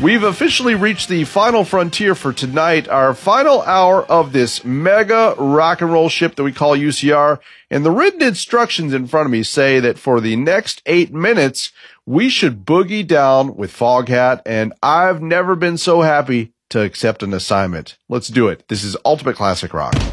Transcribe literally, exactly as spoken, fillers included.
We've officially reached the final frontier for tonight, our final hour of this mega rock and roll ship that we call U C R. And the written instructions in front of me say that for the next eight minutes, we should boogie down with Foghat. And I've never been so happy to accept an assignment. Let's do it. This is Ultimate Classic Rock.